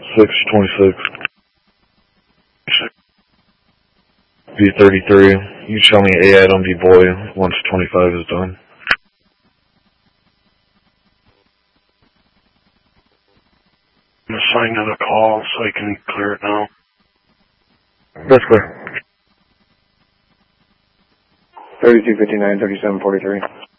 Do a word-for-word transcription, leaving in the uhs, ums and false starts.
six twenty-six. B thirty-three. You show me A item B boy once twenty-five is done. I'm assigned to the call so I can clear it now. That's clear. thirty-two fifty-nine, thirty-seven forty-three.